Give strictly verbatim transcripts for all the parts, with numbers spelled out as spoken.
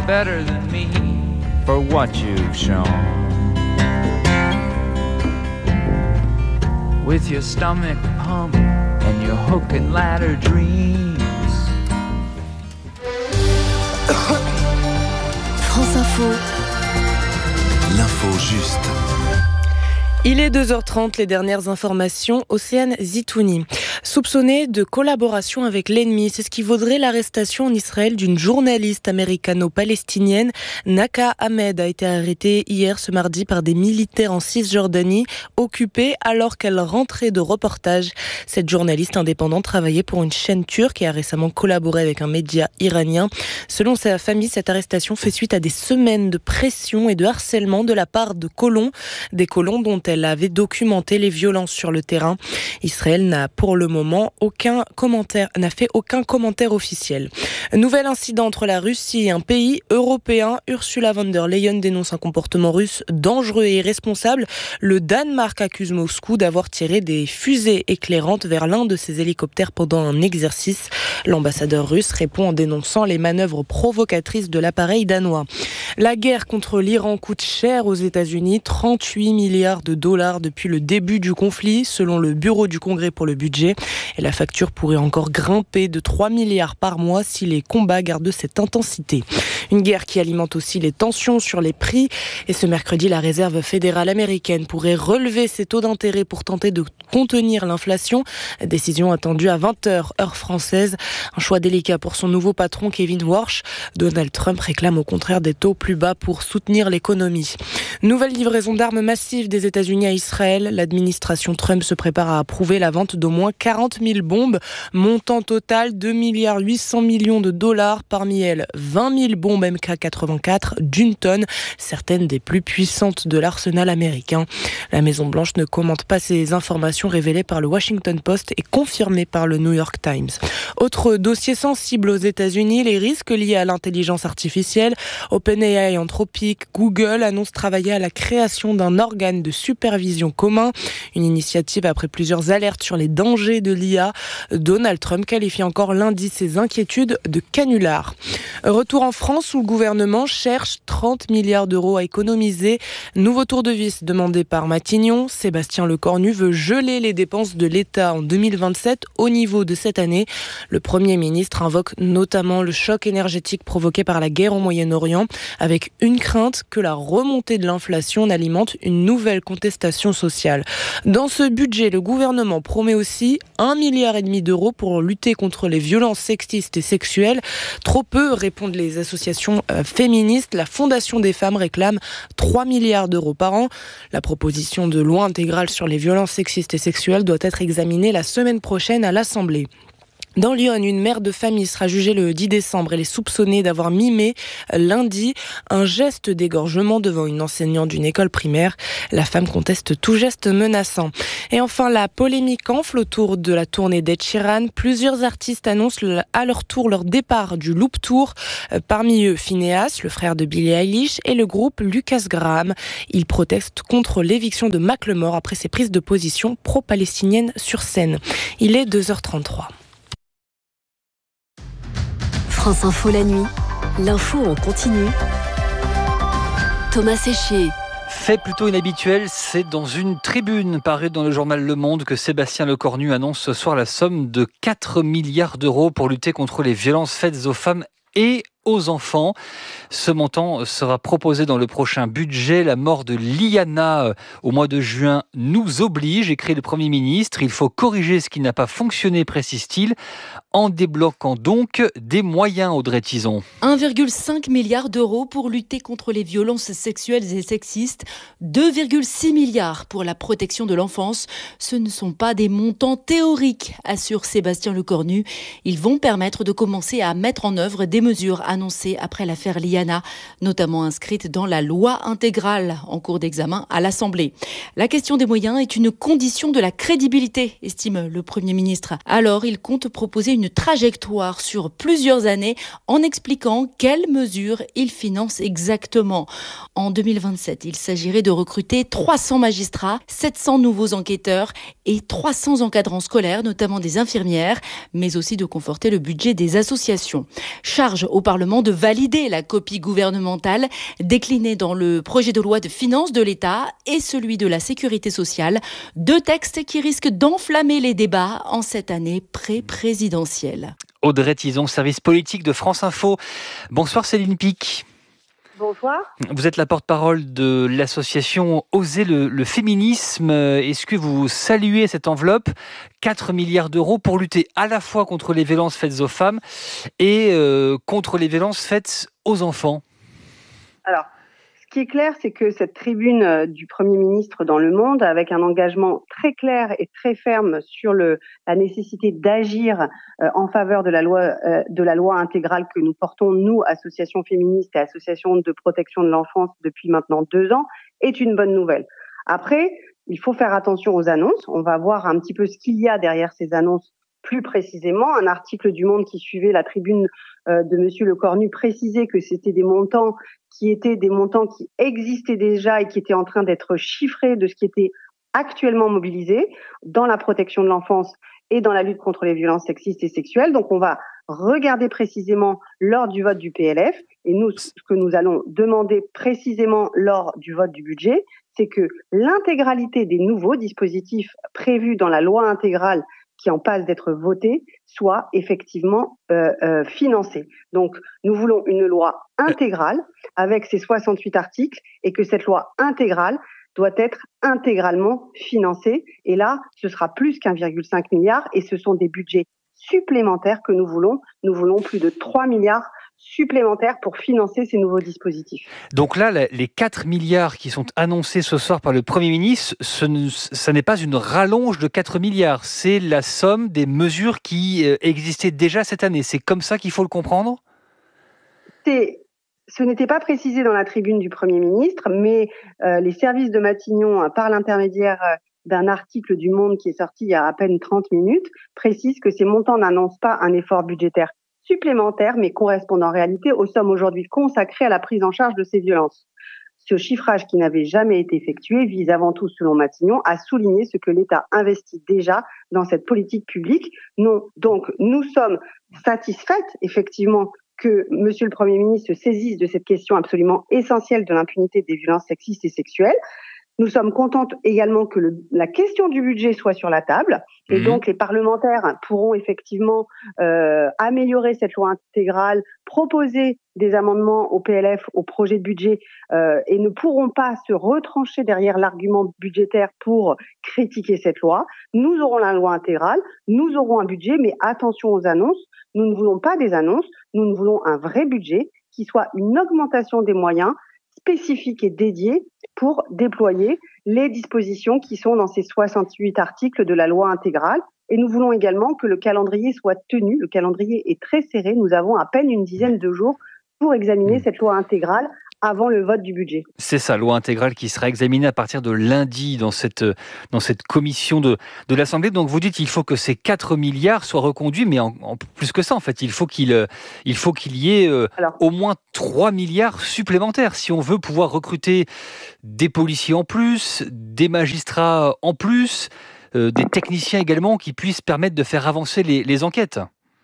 better than me for what you've shown. With your stomach pump and your hook and ladder dreams. France Info. L'info juste. Il est deux heures trente, les dernières informations. Océane Zitouni, soupçonnée de collaboration avec l'ennemi, c'est ce qui vaudrait l'arrestation en Israël d'une journaliste américano-palestinienne. Naka Ahmed a été arrêtée hier ce mardi par des militaires en Cisjordanie, occupés alors qu'elle rentrait de reportage. Cette journaliste indépendante travaillait pour une chaîne turque et a récemment collaboré avec un média iranien. Selon sa famille, cette arrestation fait suite à des semaines de pression et de harcèlement de la part de colons, des colons dont elle avait documenté les violences sur le terrain. Israël n'a pour le moment aucun commentaire, n'a fait aucun commentaire officiel. Nouvel incident entre la Russie et un pays européen. Ursula von der Leyen dénonce un comportement russe dangereux et irresponsable. Le Danemark accuse Moscou d'avoir tiré des fusées éclairantes vers l'un de ses hélicoptères pendant un exercice. L'ambassadeur russe répond en dénonçant les manœuvres provocatrices de l'appareil danois. La guerre contre l'Iran coûte cher aux États-Unis, trente-huit milliards de dollars depuis le début du conflit, selon le Bureau du Congrès pour le budget. Et la facture pourrait encore grimper de trois milliards par mois si les combats gardent cette intensité. Une guerre qui alimente aussi les tensions sur les prix. Et ce mercredi, la Réserve fédérale américaine pourrait relever ses taux d'intérêt pour tenter de contenir l'inflation. Décision attendue à vingt heures, heure française. Un choix délicat pour son nouveau patron Kevin Warsh. Donald Trump réclame au contraire des taux plus bas pour soutenir l'économie. Nouvelle livraison d'armes massives des États-Unis à Israël. L'administration Trump se prépare à approuver la vente d'au moins quarante mille bombes. Montant total deux milliards huit cents millions de dollars. Parmi elles, vingt mille bombes M K quatre-vingt-quatre d'une tonne, certaines des plus puissantes de l'arsenal américain. La Maison-Blanche ne commente pas ces informations révélées par le Washington Post et confirmées par le New York Times. Autre dossier sensible aux États-Unis, les risques liés à l'intelligence artificielle. OpenAI, Anthropic, Google annoncent travailler à la création d'un organe de supervision commun. Une initiative après plusieurs alertes sur les dangers de l'I A. Donald Trump qualifie encore lundi ses inquiétudes de canular. Retour en France où le gouvernement cherche trente milliards d'euros à économiser. Nouveau tour de vis demandé par Matignon. Sébastien Lecornu veut geler les dépenses de l'État en deux mille vingt-sept au niveau de cette année. Le Premier ministre invoque notamment le choc énergétique provoqué par la guerre au Moyen-Orient, avec une crainte que la remontée de l'inflation n'alimente une nouvelle contestation sociale. Dans ce budget, le gouvernement promet aussi un milliard et demi d'euros pour lutter contre les violences sexistes et sexuelles. Trop peu, répondent les associations féministes. La Fondation des femmes réclame trois milliards d'euros par an. La proposition de loi intégrale sur les violences sexistes et sexuelles doit être examinée la semaine prochaine à l'Assemblée. Dans Lyon, une mère de famille sera jugée le dix décembre. Elle est soupçonnée d'avoir mimé lundi un geste d'égorgement devant une enseignante d'une école primaire. La femme conteste tout geste menaçant. Et enfin, la polémique enfle autour de la tournée d'Ed Sheeran. Plusieurs artistes annoncent à leur tour leur départ du Loop Tour. Parmi eux, Phineas, le frère de Billie Eilish, et le groupe Lucas Graham. Ils protestent contre l'éviction de Macklemore après ses prises de position pro-palestiniennes sur scène. Il est deux heures trente-trois. France Info la nuit, l'info en continu. Thomas Séchier. Fait plutôt inhabituel, c'est dans une tribune parue dans le journal Le Monde que Sébastien Lecornu annonce ce soir la somme de quatre milliards d'euros pour lutter contre les violences faites aux femmes et aux enfants. Ce montant sera proposé dans le prochain budget. La mort de Liana au mois de juin nous oblige, écrit le Premier ministre. Il faut corriger ce qui n'a pas fonctionné, précise-t-il, en débloquant donc des moyens, Audrey Tison. un virgule cinq milliard d'euros pour lutter contre les violences sexuelles et sexistes, deux virgule six milliards pour la protection de l'enfance. Ce ne sont pas des montants théoriques, assure Sébastien Lecornu. Ils vont permettre de commencer à mettre en œuvre des mesures annoncées après l'affaire Liana, notamment inscrite dans la loi intégrale en cours d'examen à l'Assemblée. La question des moyens est une condition de la crédibilité, estime le Premier ministre. Alors, il compte proposer une trajectoire sur plusieurs années en expliquant quelles mesures il finance exactement. En deux mille vingt-sept, il s'agirait de recruter trois cents magistrats, sept cents nouveaux enquêteurs et trois cents encadrants scolaires, notamment des infirmières, mais aussi de conforter le budget des associations. Charge au Parlement Parlement de valider la copie gouvernementale déclinée dans le projet de loi de finances de l'État et celui de la sécurité sociale. Deux textes qui risquent d'enflammer les débats en cette année pré-présidentielle. Audrey Tizon, service politique de France Info. Bonsoir Céline Pic. Bonsoir. Vous êtes la porte-parole de l'association Oser le, le féminisme. Est-ce que vous saluez cette enveloppe, quatre milliards d'euros, pour lutter à la fois contre les violences faites aux femmes et euh, contre les violences faites aux enfants ? Alors, ce qui est clair, c'est que cette tribune du Premier ministre dans Le Monde, avec un engagement très clair et très ferme sur le, la nécessité d'agir euh, en faveur de la loi, euh, de la loi intégrale que nous portons, nous, associations féministes et associations de protection de l'enfance depuis maintenant deux ans, est une bonne nouvelle. Après, il faut faire attention aux annonces. On va voir un petit peu ce qu'il y a derrière ces annonces plus précisément. Un article du Monde qui suivait la tribune euh, de Monsieur Le Cornu précisait que c'était des montants qui étaient des montants qui existaient déjà et qui étaient en train d'être chiffrés de ce qui était actuellement mobilisé dans la protection de l'enfance et dans la lutte contre les violences sexistes et sexuelles. Donc on va regarder précisément lors du vote du P L F, et nous, ce que nous allons demander précisément lors du vote du budget, c'est que l'intégralité des nouveaux dispositifs prévus dans la loi intégrale qui en passe d'être voté, soit effectivement euh, euh, financé. Donc, nous voulons une loi intégrale avec ses soixante-huit articles, et que cette loi intégrale doit être intégralement financée. Et là, ce sera plus qu'un virgule cinq milliard, et ce sont des budgets supplémentaires que nous voulons. Nous voulons plus de trois milliards supplémentaires pour financer ces nouveaux dispositifs. Donc là, les quatre milliards qui sont annoncés ce soir par le Premier ministre, ce, ne, ce n'est pas une rallonge de quatre milliards, c'est la somme des mesures qui existaient déjà cette année. C'est comme ça qu'il faut le comprendre ? C'est... Ce n'était pas précisé dans la tribune du Premier ministre, mais euh, les services de Matignon, par l'intermédiaire d'un article du Monde qui est sorti il y a à peine trente minutes, précisent que ces montants n'annoncent pas un effort budgétaire supplémentaire, mais correspondent en réalité aux sommes aujourd'hui consacrées à la prise en charge de ces violences. Ce chiffrage qui n'avait jamais été effectué vise avant tout, selon Matignon, à souligner ce que l'État investit déjà dans cette politique publique. Non, donc, nous sommes satisfaites, effectivement, que Monsieur le Premier ministre se saisisse de cette question absolument essentielle de l'impunité des violences sexistes et sexuelles. Nous sommes contentes également que le, la question du budget soit sur la table, et mmh. donc les parlementaires pourront effectivement euh, améliorer cette loi intégrale, proposer des amendements au P L F, au projet de budget, euh, et ne pourront pas se retrancher derrière l'argument budgétaire pour critiquer cette loi. Nous aurons la loi intégrale, nous aurons un budget, mais attention aux annonces. Nous ne voulons pas des annonces, nous ne voulons un vrai budget qui soit une augmentation des moyens spécifiques et dédiés pour déployer les dispositions qui sont dans ces soixante-huit articles de la loi intégrale. Et nous voulons également que le calendrier soit tenu. Le calendrier est très serré. Nous avons à peine une dizaine de jours pour examiner cette loi intégrale avant le vote du budget. C'est ça, loi intégrale qui sera examinée à partir de lundi dans cette, dans cette commission de, de l'Assemblée. Donc vous dites qu'il faut que ces quatre milliards soient reconduits, mais en, en plus que ça, en fait, il faut qu'il, il faut qu'il y ait euh, Alors, au moins trois milliards supplémentaires si on veut pouvoir recruter des policiers en plus, des magistrats en plus, euh, des techniciens également qui puissent permettre de faire avancer les, les enquêtes.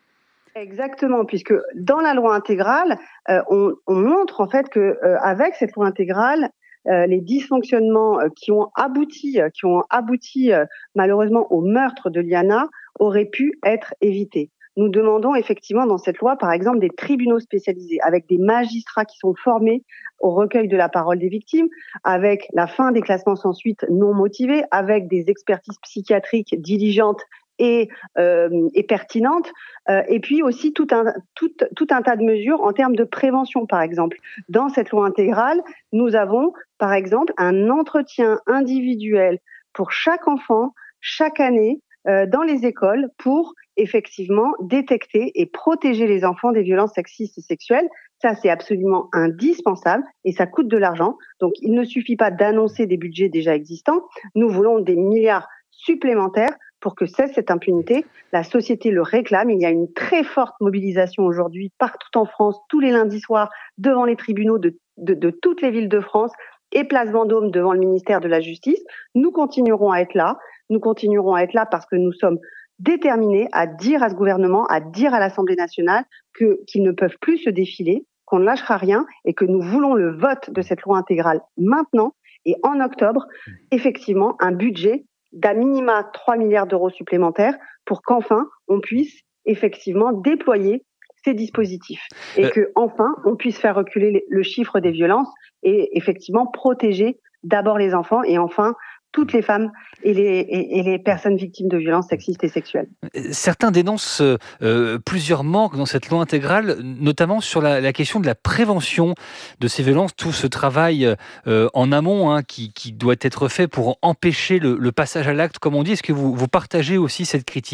Exactement, puisque dans la loi intégrale, euh, on, on montre en fait que euh, avec cette loi intégrale, euh, les dysfonctionnements euh, qui ont abouti, euh, qui ont abouti euh, malheureusement au meurtre de Liana auraient pu être évités. Nous demandons effectivement dans cette loi, par exemple, des tribunaux spécialisés avec des magistrats qui sont formés au recueil de la parole des victimes, avec la fin des classements sans suite non motivés, avec des expertises psychiatriques diligentes et, euh, et pertinentes, euh, et puis aussi tout un, tout, tout un tas de mesures en termes de prévention, par exemple. Dans cette loi intégrale, nous avons, par exemple, un entretien individuel pour chaque enfant, chaque année, euh, dans les écoles, pour effectivement détecter et protéger les enfants des violences sexistes et sexuelles. Ça, c'est absolument indispensable et ça coûte de l'argent. Donc, il ne suffit pas d'annoncer des budgets déjà existants. Nous voulons des milliards supplémentaires pour que cesse cette impunité. La société le réclame. Il y a une très forte mobilisation aujourd'hui partout en France, tous les lundis soirs, devant les tribunaux de, de, de toutes les villes de France et Place Vendôme devant le ministère de la Justice. Nous continuerons à être là. Nous continuerons à être là parce que nous sommes déterminés à dire à ce gouvernement, à dire à l'Assemblée nationale que, qu'ils ne peuvent plus se défiler, qu'on ne lâchera rien et que nous voulons le vote de cette loi intégrale maintenant et en octobre, effectivement, un budget d'à minima trois milliards d'euros supplémentaires pour qu'enfin on puisse effectivement déployer ces dispositifs et euh... que enfin on puisse faire reculer le chiffre des violences et effectivement protéger d'abord les enfants et enfin toutes les femmes et les, et, et les personnes victimes de violences sexistes et sexuelles. Certains dénoncent euh, plusieurs manques dans cette loi intégrale, notamment sur la, la question de la prévention de ces violences, tout ce travail euh, en amont hein, qui, qui doit être fait pour empêcher le, le passage à l'acte, comme on dit. Est-ce que vous, vous partagez aussi cette critique ?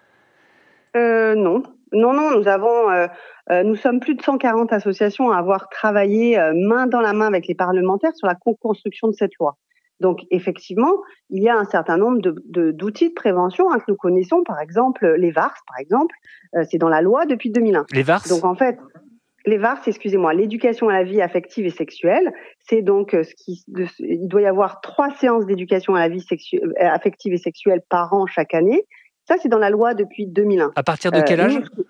euh, Non. Non, non, nous avons, euh, euh, nous sommes plus de cent quarante associations à avoir travaillé euh, main dans la main avec les parlementaires sur la co-construction de cette loi. Donc, effectivement, il y a un certain nombre de, de, d'outils de prévention hein, que nous connaissons, par exemple les V A R S, par exemple, euh, c'est dans la loi depuis deux mille un. Les V A R S ? Donc, en fait, les V A R S, excusez-moi, l'éducation à la vie affective et sexuelle, c'est donc euh, ce qui, de, il doit y avoir trois séances d'éducation à la vie sexu- affective et sexuelle par an chaque année. Ça, c'est dans la loi depuis deux mille un. À partir de quel âge ? euh, nous,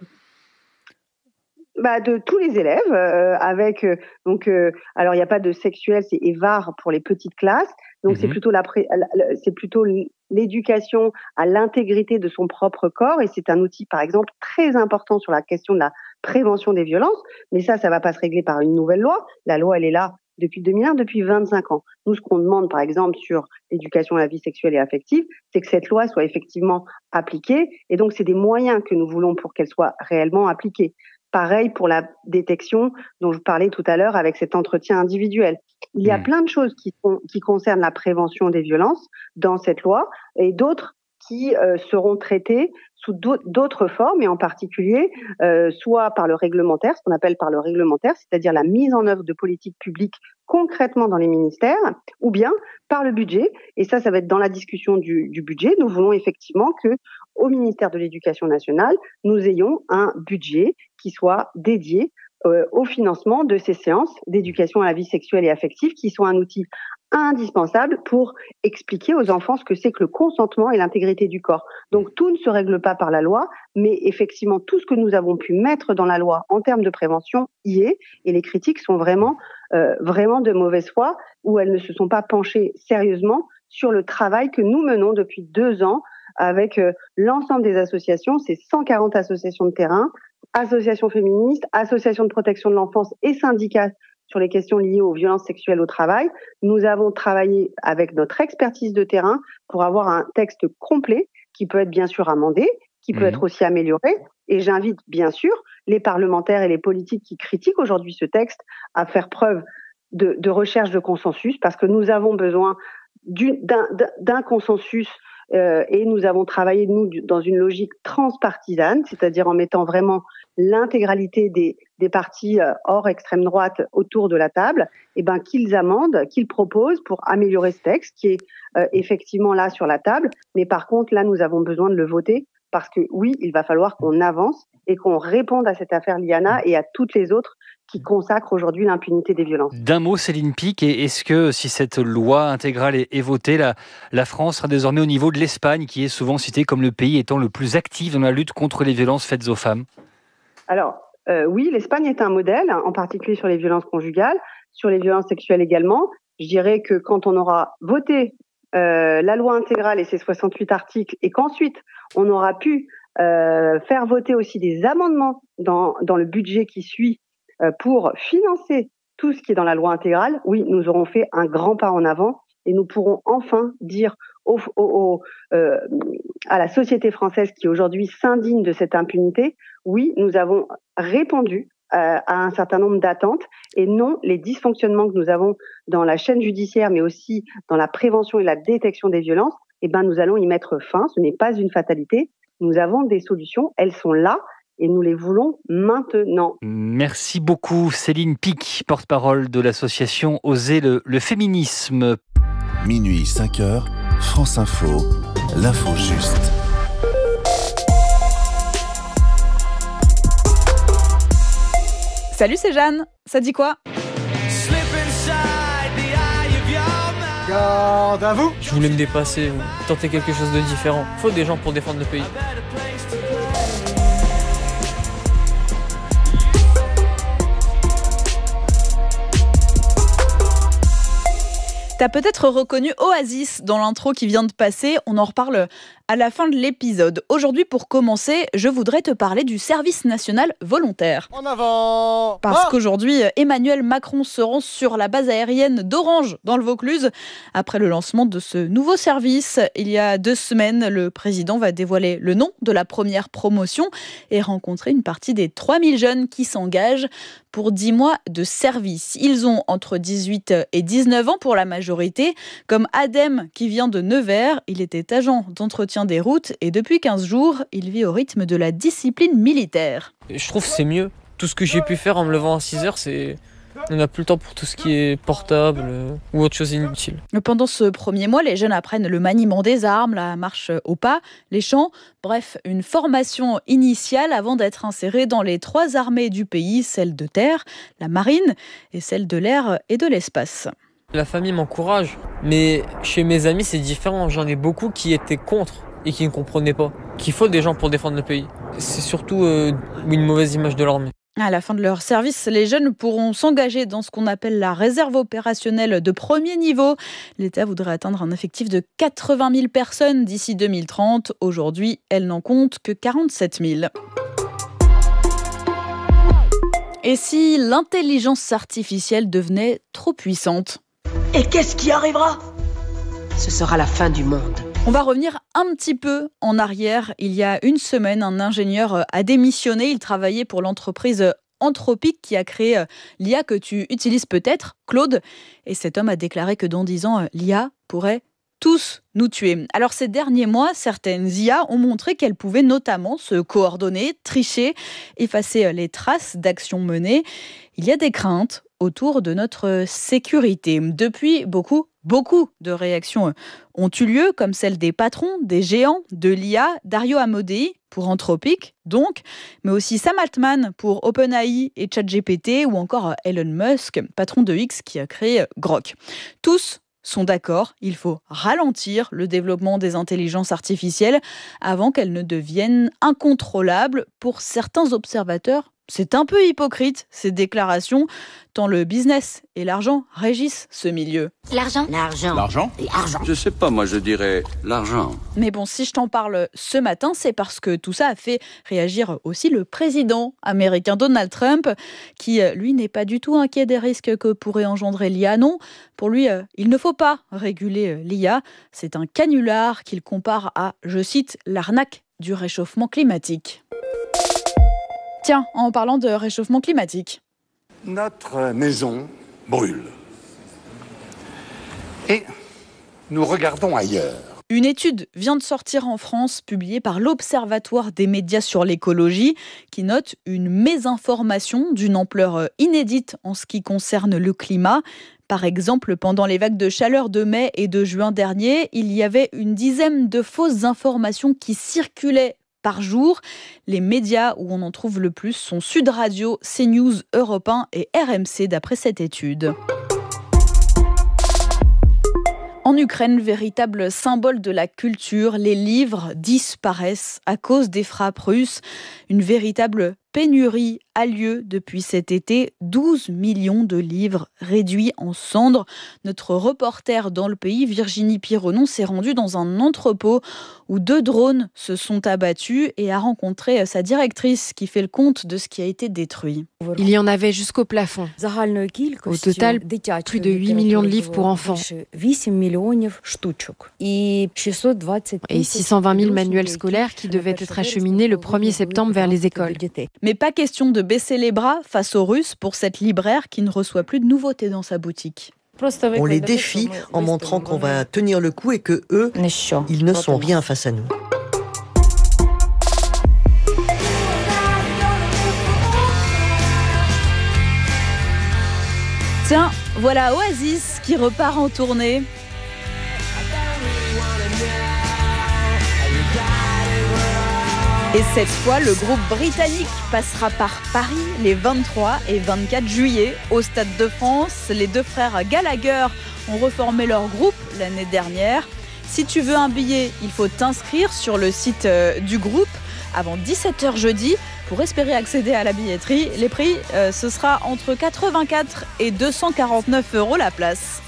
Bah de tous les élèves euh, avec euh, donc euh, alors il n'y a pas de sexuel, c'est E V A R pour les petites classes, donc mmh. c'est plutôt la, pré, la c'est plutôt l'éducation à l'intégrité de son propre corps et c'est un outil par exemple très important sur la question de la prévention des violences, mais ça ça va pas se régler par une nouvelle loi. La loi elle est là depuis deux mille un, depuis vingt-cinq ans. Nous ce qu'on demande par exemple sur l'éducation à la vie sexuelle et affective, c'est que cette loi soit effectivement appliquée et donc c'est des moyens que nous voulons pour qu'elle soit réellement appliquée. Pareil pour la détection dont je parlais tout à l'heure avec cet entretien individuel. Il y a mmh. plein de choses qui, sont, qui concernent la prévention des violences dans cette loi et d'autres qui euh, seront traitées sous d'autres formes et en particulier euh, soit par le réglementaire, ce qu'on appelle par le réglementaire, c'est-à-dire la mise en œuvre de politiques publiques concrètement dans les ministères ou bien par le budget. Et ça, ça va être dans la discussion du, du budget. Nous voulons effectivement que au ministère de l'Éducation nationale, nous ayons un budget qui soit dédié euh, au financement de ces séances d'éducation à la vie sexuelle et affective qui sont un outil indispensable pour expliquer aux enfants ce que c'est que le consentement et l'intégrité du corps. Donc tout ne se règle pas par la loi, mais effectivement tout ce que nous avons pu mettre dans la loi en termes de prévention y est, et les critiques sont vraiment, euh, vraiment de mauvaise foi, où elles ne se sont pas penchées sérieusement sur le travail que nous menons depuis deux ans avec euh, l'ensemble des associations, c'est cent quarante associations de terrain, associations féministes, associations de protection de l'enfance et syndicats sur les questions liées aux violences sexuelles au travail. Nous avons travaillé avec notre expertise de terrain pour avoir un texte complet qui peut être bien sûr amendé, qui peut mmh. être aussi amélioré. Et j'invite bien sûr les parlementaires et les politiques qui critiquent aujourd'hui ce texte à faire preuve de, de recherche de consensus parce que nous avons besoin d'un, d'un consensus euh, et nous avons travaillé, nous, dans une logique transpartisane, c'est-à-dire en mettant vraiment l'intégralité des, des partis euh, hors extrême droite autour de la table, et ben qu'ils amendent, qu'ils proposent pour améliorer ce texte qui est euh, effectivement là sur la table. Mais par contre, là, nous avons besoin de le voter parce que oui, il va falloir qu'on avance et qu'on réponde à cette affaire Liana et à toutes les autres qui consacrent aujourd'hui l'impunité des violences. D'un mot, Céline Pic, est-ce que si cette loi intégrale est, est votée, la, la France sera désormais au niveau de l'Espagne, qui est souvent citée comme le pays étant le plus actif dans la lutte contre les violences faites aux femmes ? Alors, euh, oui, l'Espagne est un modèle, en particulier sur les violences conjugales, sur les violences sexuelles également. Je dirais que quand on aura voté euh, la loi intégrale et ses soixante-huit articles, et qu'ensuite on aura pu euh, faire voter aussi des amendements dans, dans le budget qui suit euh, pour financer tout ce qui est dans la loi intégrale, oui, nous aurons fait un grand pas en avant et nous pourrons enfin dire au, au, au, euh, à la société française qui aujourd'hui s'indigne de cette impunité, oui, nous avons répondu euh, à un certain nombre d'attentes et non les dysfonctionnements que nous avons dans la chaîne judiciaire, mais aussi dans la prévention et la détection des violences, eh ben, nous allons y mettre fin. Ce n'est pas une fatalité. Nous avons des solutions. Elles sont là. Et nous les voulons maintenant. Merci beaucoup Céline Pic, porte-parole de l'association Oser le, le féminisme. Minuit cinq heures, France Info, l'info juste. Salut, c'est Jeanne. Ça dit quoi ? Quand Quant à vous, je voulais me dépasser, tenter quelque chose de différent. Il faut des gens pour défendre le pays. T'as peut-être reconnu Oasis dans l'intro qui vient de passer, on en reparle à la fin de l'épisode. Aujourd'hui, pour commencer, je voudrais te parler du service national volontaire. En avant. Parce ah qu'aujourd'hui, Emmanuel Macron se rend sur la base aérienne d'Orange, dans le Vaucluse, après le lancement de ce nouveau service. Il y a deux semaines, le président va dévoiler le nom de la première promotion et rencontrer une partie des trois mille jeunes qui s'engagent pour dix mois de service. Ils ont entre dix-huit et dix-neuf ans pour la majorité, comme Adem qui vient de Nevers. Il était agent d'entretien des routes et depuis quinze jours, il vit au rythme de la discipline militaire. Je trouve que c'est mieux. Tout ce que j'ai pu faire en me levant à six heures, c'est... on n'a plus le temps pour tout ce qui est portable euh, ou autre chose inutile. Pendant ce premier mois, les jeunes apprennent le maniement des armes, la marche au pas, les chants, bref, une formation initiale avant d'être insérés dans les trois armées du pays, celle de terre, la marine et celle de l'air et de l'espace. La famille m'encourage, mais chez mes amis c'est différent. J'en ai beaucoup qui étaient contre et qui ne comprenaient pas qu'il faut des gens pour défendre le pays. C'est surtout euh, une mauvaise image de l'armée. À la fin de leur service, les jeunes pourront s'engager dans ce qu'on appelle la réserve opérationnelle de premier niveau. L'État voudrait atteindre un effectif de quatre-vingt mille personnes d'ici deux mille trente. Aujourd'hui, elle n'en compte que quarante-sept mille. Et si l'intelligence artificielle devenait trop puissante ? Et qu'est-ce qui arrivera ? Ce sera la fin du monde. On va revenir un petit peu en arrière. Il y a une semaine, un ingénieur a démissionné. Il travaillait pour l'entreprise Anthropic qui a créé l'I A que tu utilises peut-être, Claude. Et cet homme a déclaré que dans dix ans, l'I A pourrait tous nous tuer. Alors ces derniers mois, certaines I A ont montré qu'elles pouvaient notamment se coordonner, tricher, effacer les traces d'actions menées. Il y a des craintes autour de notre sécurité. Depuis, beaucoup, beaucoup de réactions ont eu lieu, comme celle des patrons, des géants de l'I A, Dario Amodei pour Anthropic, donc, mais aussi Sam Altman pour OpenAI et ChatGPT, ou encore Elon Musk, patron de X qui a créé Grok. Tous sont d'accord, il faut ralentir le développement des intelligences artificielles avant qu'elles ne deviennent incontrôlables. Pour certains observateurs, c'est un peu hypocrite, ces déclarations, tant le business et l'argent régissent ce milieu. L'argent ? L'argent. L'argent ? L'argent. Je sais pas, moi je dirais l'argent. Mais bon, si je t'en parle ce matin, c'est parce que tout ça a fait réagir aussi le président américain Donald Trump, qui, lui, n'est pas du tout inquiet des risques que pourrait engendrer l'I A. Non, pour lui, il ne faut pas réguler l'I A. C'est un canular qu'il compare à, je cite, l'arnaque du réchauffement climatique. Tiens, en parlant de réchauffement climatique. Notre maison brûle. Et nous regardons ailleurs. Une étude vient de sortir en France, publiée par l'Observatoire des médias sur l'écologie, qui note une mésinformation d'une ampleur inédite en ce qui concerne le climat. Par exemple, pendant les vagues de chaleur de mai et de juin dernier, il y avait une dizaine de fausses informations qui circulaient par jour. Les médias où on en trouve le plus sont Sud Radio, CNews, Europe un et R M C d'après cette étude. En Ukraine, véritable symbole de la culture, les livres disparaissent à cause des frappes russes. Une véritable pénurie a lieu depuis cet été. douze millions de livres réduits en cendres. Notre reporter dans le pays, Virginie Pironon, s'est rendue dans un entrepôt où deux drones se sont abattus et a rencontré sa directrice qui fait le compte de ce qui a été détruit. Il y en avait jusqu'au plafond. Au total, plus de huit millions de livres pour enfants. Et six cent vingt mille manuels scolaires qui devaient être acheminés le premier septembre vers les écoles. Mais pas question de baisser les bras face aux Russes pour cette libraire qui ne reçoit plus de nouveautés dans sa boutique. On les défie en montrant qu'on va tenir le coup et que eux, ils ne sont rien face à nous. Tiens, voilà Oasis qui repart en tournée. Et cette fois, le groupe britannique passera par Paris les vingt-trois et vingt-quatre juillet au Stade de France. Les deux frères Gallagher ont reformé leur groupe l'année dernière. Si tu veux un billet, il faut t'inscrire sur le site euh, du groupe avant dix-sept heures jeudi pour espérer accéder à la billetterie. Les prix, euh, ce sera entre quatre-vingt-quatre et deux cent quarante-neuf euros la place.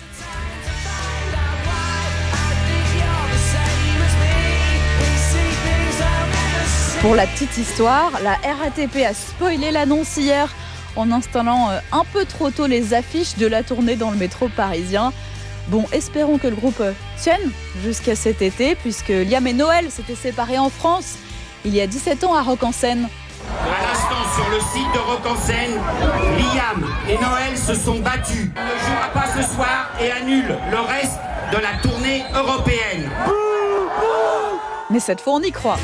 Pour la petite histoire, la R A T P a spoilé l'annonce hier en installant euh, un peu trop tôt les affiches de la tournée dans le métro parisien. Bon, espérons que le groupe tienne jusqu'à cet été, puisque Liam et Noël s'étaient séparés en France il y a dix-sept ans à Rock en Seine. À l'instant, sur le site de Rock en Seine, Liam et Noël se sont battus. Il ne jouera pas ce soir et annule le reste de la tournée européenne. Mais cette fois, on y croit.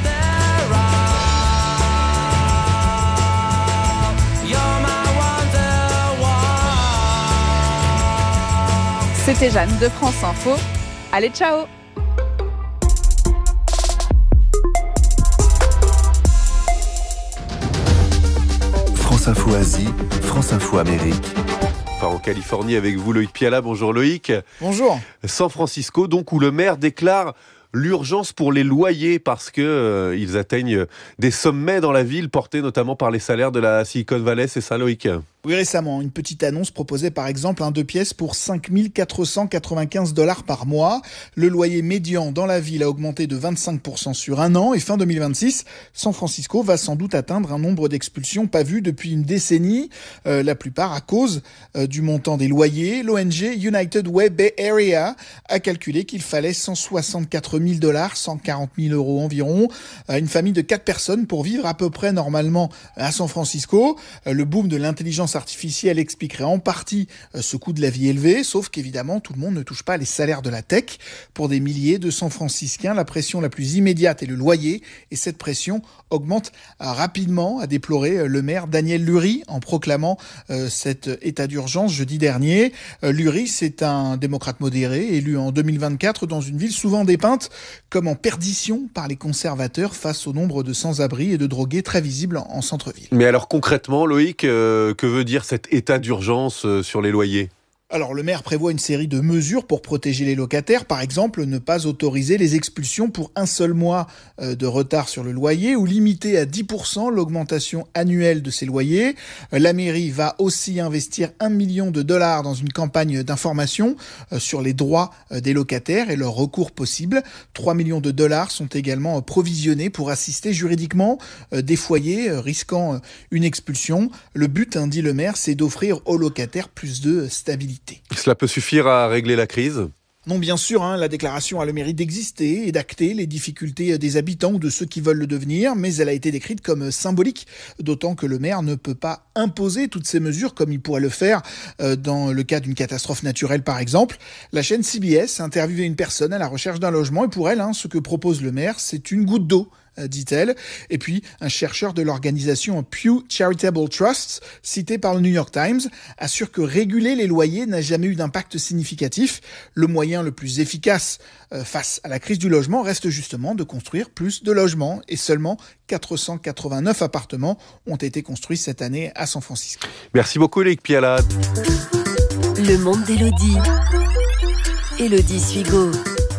C'était Jeanne de France Info. Allez, ciao! France Info Asie, France Info Amérique. Enfin, en Californie avec vous, Loïc Piala. Bonjour Loïc. Bonjour. San Francisco, donc, où le maire déclare l'urgence pour les loyers parce qu'ils euh, atteignent des sommets dans la ville, portés notamment par les salaires de la Silicon Valley. C'est ça, Loïc ? Oui, récemment, une petite annonce proposait par exemple un deux pièces pour cinq mille quatre cent quatre-vingt-quinze dollars par mois. Le loyer médian dans la ville a augmenté de vingt-cinq pour cent sur un an et fin deux mille vingt-six, San Francisco va sans doute atteindre un nombre d'expulsions pas vu depuis une décennie, euh, la plupart à cause euh, du montant des loyers. L'O N G United Way Bay Area a calculé qu'il fallait cent soixante-quatre mille dollars, cent quarante mille euros environ, à une famille de quatre personnes pour vivre à peu près normalement à San Francisco. Euh, le boom de l'intelligence artificielle expliquerait en partie ce coût de la vie élevé, sauf qu'évidemment tout le monde ne touche pas les salaires de la tech. Pour des milliers de San Franciscains, la pression la plus immédiate est le loyer, et cette pression augmente rapidement, a déploré le maire Daniel Lurie en proclamant euh, cet état d'urgence jeudi dernier. Euh, Lurie, c'est un démocrate modéré, élu en deux mille vingt-quatre dans une ville souvent dépeinte comme en perdition par les conservateurs face au nombre de sans-abri et de drogués très visibles en, en centre-ville. Mais alors concrètement, Loïc, euh, que veut dire cet état d'urgence sur les loyers ? Alors le maire prévoit une série de mesures pour protéger les locataires, par exemple ne pas autoriser les expulsions pour un seul mois de retard sur le loyer ou limiter à dix pour cent l'augmentation annuelle de ces loyers. La mairie va aussi investir un million de dollars dans une campagne d'information sur les droits des locataires et leurs recours possibles. trois millions de dollars sont également provisionnés pour assister juridiquement des foyers risquant une expulsion. Le but, dit le maire, c'est d'offrir aux locataires plus de stabilité. Cela peut suffire à régler la crise ? Non, bien sûr, hein, la déclaration a le mérite d'exister et d'acter les difficultés des habitants ou de ceux qui veulent le devenir, mais elle a été décrite comme symbolique, d'autant que le maire ne peut pas imposer toutes ces mesures comme il pourrait le faire euh, dans le cas d'une catastrophe naturelle par exemple. La chaîne C B S a interviewé une personne à la recherche d'un logement et pour elle, hein, ce que propose le maire, c'est une goutte d'eau, dit-elle. Et puis, un chercheur de l'organisation Pew Charitable Trusts, cité par le New York Times, assure que réguler les loyers n'a jamais eu d'impact significatif. Le moyen le plus efficace euh, face à la crise du logement reste justement de construire plus de logements. Et seulement quatre cent quatre-vingt-neuf appartements ont été construits cette année à San Francisco. Merci beaucoup, Loïc Piala. Le monde d'Élodie. Élodie Suigo.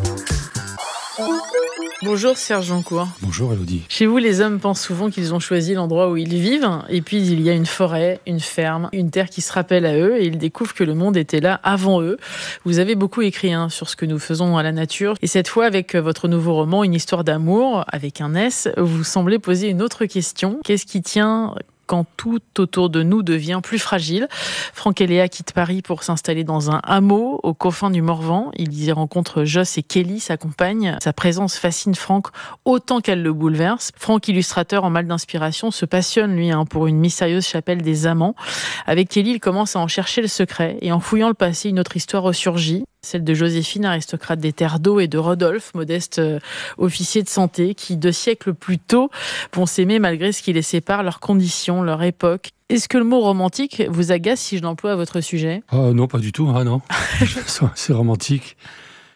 Bonjour Serge Jancourt. Bonjour Élodie. Chez vous, les hommes pensent souvent qu'ils ont choisi l'endroit où ils vivent, et puis il y a une forêt, une ferme, une terre qui se rappelle à eux, et ils découvrent que le monde était là avant eux. Vous avez beaucoup écrit hein, sur ce que nous faisons à la nature, et cette fois, avec votre nouveau roman, Une histoire d'amour, avec un S, vous semblez poser une autre question. Qu'est-ce qui tient quand tout autour de nous devient plus fragile? Franck et Léa quittent Paris pour s'installer dans un hameau aux confins du Morvan. Ils y rencontrent Joss et Kelly, sa compagne. Sa présence fascine Franck autant qu'elle le bouleverse. Franck, illustrateur en mal d'inspiration, se passionne lui hein, pour une mystérieuse chapelle des amants. Avec Kelly, il commence à en chercher le secret et en fouillant le passé, une autre histoire ressurgit. Celle de Joséphine, aristocrate des terres d'eau, et de Rodolphe, modeste euh, officier de santé, qui deux siècles plus tôt vont s'aimer malgré ce qui les sépare, leurs conditions, leur époque. Est-ce que le mot romantique vous agace si je l'emploie à votre sujet ? Oh non, pas du tout, ah non. C'est romantique.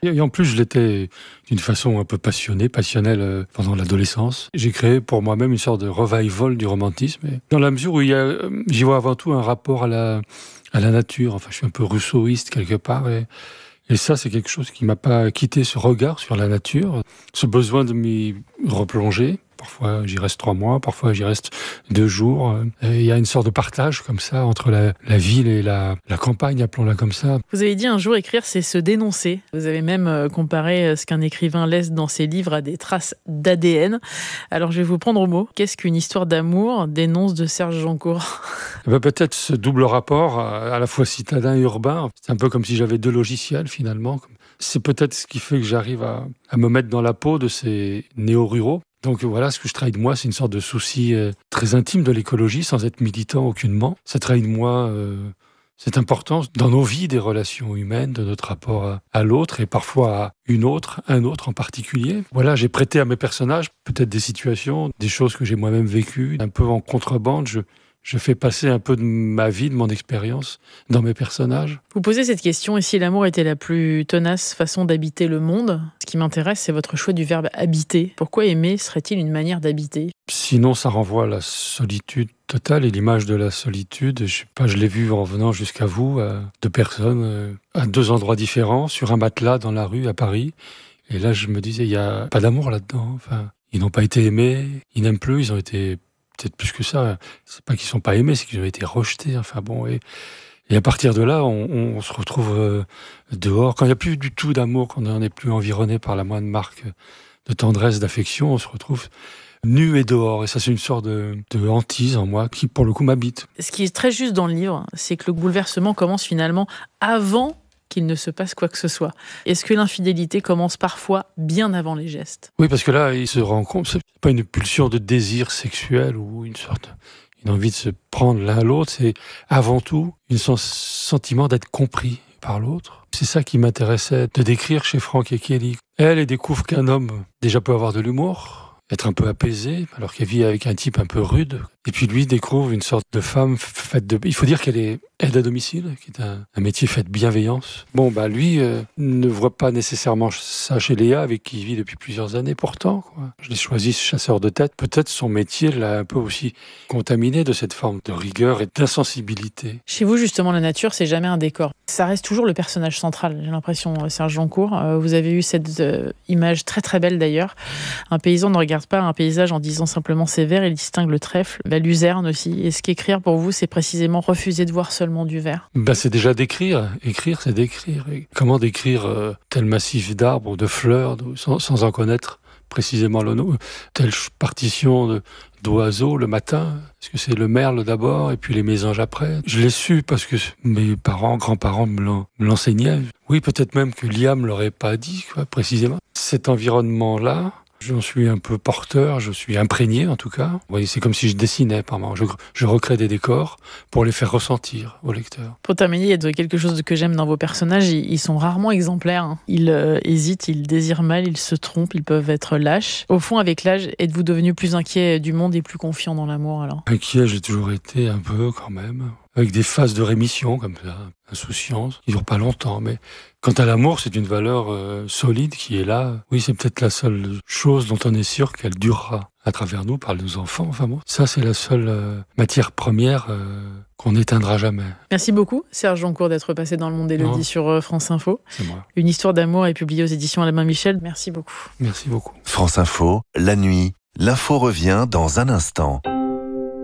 Et en plus, je l'étais d'une façon un peu passionnée, passionnelle pendant l'adolescence. J'ai créé pour moi-même une sorte de revival du romantisme. Et dans la mesure où il y a, j'y vois avant tout un rapport à la, à la nature. Enfin, je suis un peu rousseauiste quelque part. Et, et ça, c'est quelque chose qui m'a pas quitté, ce regard sur la nature, ce besoin de m'y replonger. Parfois, j'y reste trois mois, parfois, j'y reste deux jours. Il y a une sorte de partage comme ça entre la, la ville et la, la campagne, appelons-la comme ça. Vous avez dit un jour, écrire, c'est se dénoncer. Vous avez même comparé ce qu'un écrivain laisse dans ses livres à des traces d'A D N. Alors, je vais vous prendre au mot. Qu'est-ce qu'une histoire d'amour, dénonce de Serge Jancourt? Ben, peut-être ce double rapport, à la fois citadin et urbain. C'est un peu comme si j'avais deux logiciels, finalement. C'est peut-être ce qui fait que j'arrive à, à me mettre dans la peau de ces néo-ruraux. Donc voilà, ce que je trahis de moi, c'est une sorte de souci euh, très intime de l'écologie, sans être militant aucunement. Ça trahit de moi euh, cette importance dans nos vies des relations humaines, de notre rapport à, à l'autre, et parfois à une autre, un autre en particulier. Voilà, j'ai prêté à mes personnages peut-être des situations, des choses que j'ai moi-même vécues, un peu en contrebande. Je, je fais passer un peu de ma vie, de mon expérience dans mes personnages. Vous posez cette question, et si l'amour était la plus tenace façon d'habiter le monde? Ce qui m'intéresse, c'est votre choix du verbe habiter. Pourquoi aimer serait-il une manière d'habiter? Sinon, ça renvoie à la solitude totale, et l'image de la solitude, je sais pas, je l'ai vu en venant jusqu'à vous, à deux personnes, euh, à deux endroits différents, sur un matelas dans la rue à Paris. Et là, je me disais, il n'y a pas d'amour là-dedans. Enfin, ils n'ont pas été aimés, ils n'aiment plus, ils ont été... peut-être plus que ça, c'est pas qu'ils sont pas aimés, c'est qu'ils ont été rejetés. Enfin bon, et, et à partir de là, on, on se retrouve euh, dehors. Quand il n'y a plus du tout d'amour, quand on n'est plus environné par la moindre marque de tendresse, d'affection, on se retrouve nu et dehors. Et ça, c'est une sorte de, de hantise en moi qui, pour le coup, m'habite. Ce qui est très juste dans le livre, c'est que le bouleversement commence finalement avant qu'il ne se passe quoi que ce soit. Est-ce que l'infidélité commence parfois bien avant les gestes? Oui, parce que là, il se rend compte, c'est pas une pulsion de désir sexuel ou une sorte, une envie de se prendre l'un à l'autre, c'est avant tout un sentiment d'être compris par l'autre. C'est ça qui m'intéressait de décrire chez Franck et Kelly. Elle, elle découvre qu'un homme déjà peut avoir de l'humour, être un peu apaisé, alors qu'elle vit avec un type un peu rude. Et puis lui découvre une sorte de femme faite de... Il faut dire qu'elle est aide à domicile, qui est un, un métier fait de bienveillance. Bon, bah lui euh, ne voit pas nécessairement ça chez Léa, avec qui il vit depuis plusieurs années pourtant, quoi. Je l'ai choisi, ce chasseur de tête. Peut-être son métier l'a un peu aussi contaminé de cette forme de rigueur et d'insensibilité. Chez vous, justement, la nature, c'est jamais un décor. Ça reste toujours le personnage central, j'ai l'impression, Serge Jancourt. Euh, vous avez eu cette euh, image très très belle d'ailleurs. Un paysan ne regarde pas un paysage en disant simplement c'est vert, il distingue le trèfle, la luzerne aussi. Est-ce qu'écrire pour vous, c'est précisément refuser de voir seulement du vert? Ben, c'est déjà d'écrire. Écrire, c'est d'écrire. Et comment décrire euh, tel massif d'arbres ou de fleurs de, sans, sans en connaître précisément le nom? Telle partition de, d'oiseaux le matin. Est-ce que c'est le merle d'abord et puis les mésanges après? Je l'ai su parce que mes parents, grands-parents me, l'en, me l'enseignaient. Oui, peut-être même que Liam ne l'aurait pas dit, quoi, précisément. Cet environnement-là, j'en suis un peu porteur, je suis imprégné en tout cas. Vous voyez, c'est comme si je dessinais par moment. Je, je recrée des décors pour les faire ressentir au lecteur. Pour terminer, il y a quelque chose que j'aime dans vos personnages. Ils sont rarement exemplaires. Hein. Ils euh, hésitent, ils désirent mal, ils se trompent, ils peuvent être lâches. Au fond, avec l'âge, êtes-vous devenu plus inquiet du monde et plus confiant dans l'amour alors? Inquiet, j'ai toujours été un peu quand même. Avec des phases de rémission comme ça, insouciance, qui ne durent pas longtemps. Mais quant à l'amour, c'est une valeur euh, solide qui est là. Oui, c'est peut-être la seule chose dont on est sûr qu'elle durera à travers nous, par nos enfants. Enfin bon, ça, c'est la seule euh, matière première euh, qu'on n'éteindra jamais. Merci beaucoup, Serge Jancourt, d'être passé dans Le Monde d'Élodie sur euh, France Info. C'est moi. Une histoire d'amour est publiée aux éditions Albin Michel. Merci beaucoup. Merci beaucoup. France Info, la nuit, l'info revient dans un instant.